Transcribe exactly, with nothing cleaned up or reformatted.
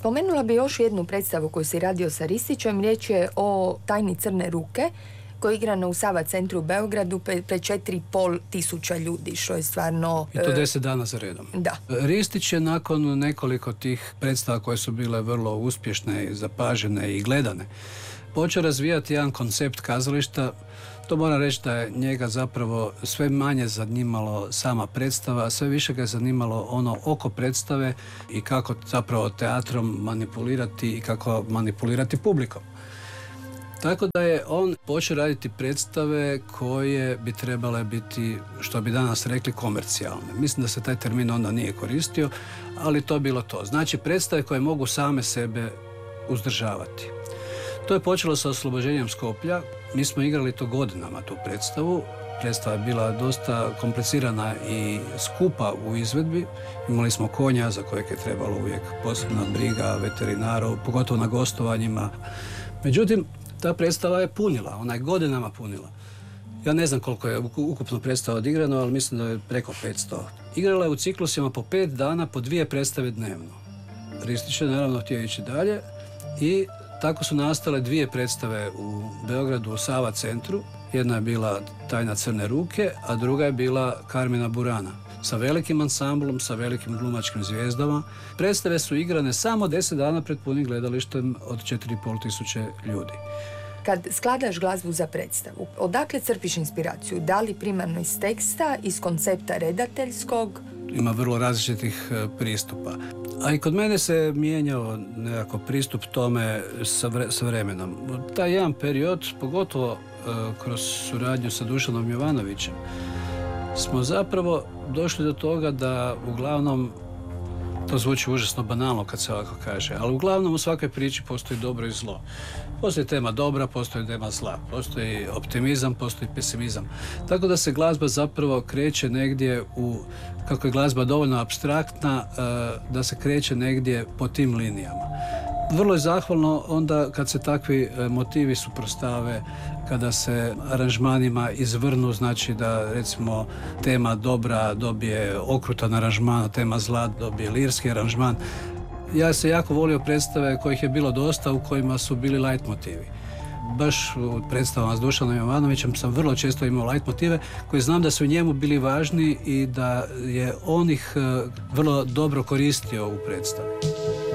Spomenula bi još jednu predstavu koju si radio sa Ristićem. Riječ je o Tajni crne ruke, koja je igrana u Sava centru u Beogradu pre, pre četiri i pol tisuća ljudi, što je stvarno... I to deset dana za redom. Da. Ristić je nakon nekoliko tih predstava koje su bile vrlo uspješne, zapažene i gledane, počeo razvijati jedan koncept kazališta. To moram reći da je njega zapravo sve manje zanimalo sama predstava, sve više ga je zanimalo ono oko predstave i kako zapravo teatrom manipulirati i kako manipulirati publikom. Tako da je on počeo raditi predstave koje bi trebale biti, što bi danas rekli, komercijalne. Mislim da se taj termin onda nije koristio, ali to je bilo to. Znači predstave koje mogu same sebe uzdržavati. To je počelo sa Oslobođenjem Skoplja. Mi smo igrali to godinama, tu predstavu. Predstava je bila dosta komplicirana i skupa u izvedbi. Imali smo konja za kojeg je trebalo uvijek posebna briga, veterinarov, pogotovo na gostovanjima. Međutim, ta predstava je punila, ona je godinama punila. Ja ne znam koliko je ukupno predstava odigrano, ali mislim da je preko petsto. Igrala je u ciklusima po pet dana, po dvije predstave dnevno. Ristić je naravno htio ići dalje i tako su nastale dvije predstave u Beogradu u Sava centru. Jedna je bila Tajna crne ruke, a druga je bila Karmina Burana. Sa velikim ansamblom, sa velikim glumačkim zvijezdama. Predstave su igrane samo deset dana pred punim gledalištem od četiri i pol tisuće ljudi. Kad skladaš glazbu za predstavu, odakle crpiš inspiraciju? Da li primarno iz teksta, iz koncepta redateljskog? Ima vrlo različitih pristupa. A i kod mene se mijenjao nekako pristup tome sa, vre, sa vremenom. Taj jedan period, pogotovo uh, kroz suradnju sa Dušanom Jovanovićem, smo zapravo došli do toga da uglavnom, to zvuči užasno banalno kad se ovako kaže, ali uglavnom u svakoj priči postoji dobro i zlo. Postoji tema dobra, postoji tema zla, postoji optimizam, postoji pesimizam. Tako da se glazba zapravo kreće negdje u, kako je glazba dovoljno apstraktna, da se kreće negdje po tim linijama. Vrlo je zahvalno onda kad se takvi motivi suprotstave, kada se aranžmanima izvrnu, znači da recimo tema dobra dobije okrutan aranžman, a tema zla dobije lirski aranžman. Ja se jako volio predstave kojih je bilo dosta, u kojima su bili light motivi. Baš u predstavama s Dušanom Jovanovićem sam vrlo često imao light motive koji znam da su njemu bili važni i da je on ih vrlo dobro koristio u predstavi.